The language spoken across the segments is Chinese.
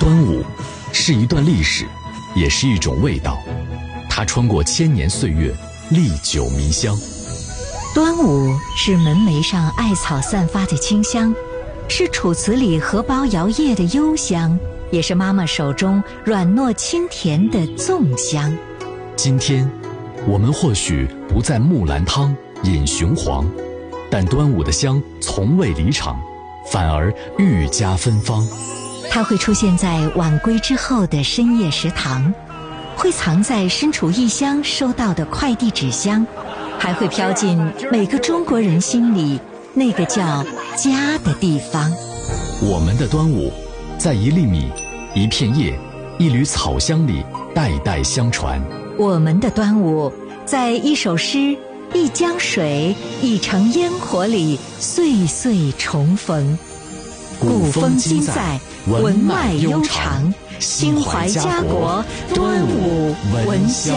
端午是一段历史，也是一种味道，它穿过千年岁月，历久弥香。 端午是门楣上艾草散发的清香，是楚辞里荷包摇曳的幽香，也是妈妈手中软糯清甜的粽香。 今天我们或许不在木兰汤饮雄黄，但端午的香从未离场，反而愈加芬芳。 它会出现在晚归之后的深夜食堂，会藏在身处异乡收到的快递纸箱，还会飘进每个中国人心里那个叫家的地方。 我们的端午，在一粒米、一片叶、一缕草香里代代相传。 我们的端午，在一首诗、一江水、一城烟火里岁岁重逢。古风今在，文脉悠长，心怀家国，端午闻香。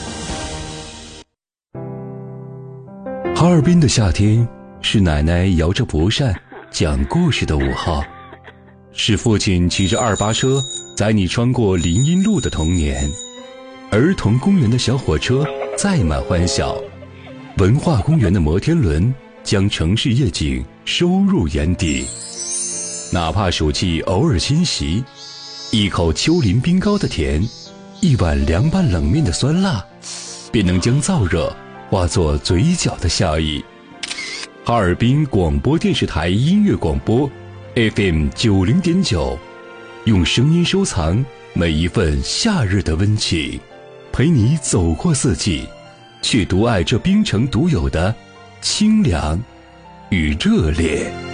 哈尔滨的夏天，是奶奶摇着蒲扇讲故事的午后，是父亲骑着288车载你穿过林荫路的童年，儿童公园的小火车载满欢笑，文化公园的摩天轮将城市夜景收入眼底。哪怕暑气偶尔侵袭，一口丘陵冰糕的甜，一碗凉拌冷面的酸辣，便能将燥热化作嘴角的笑意。哈尔滨广播电视台音乐广播 FM 90.9，用声音收藏每一份夏日的温情，陪你走过四季，去独爱这冰城独有的清凉与热烈。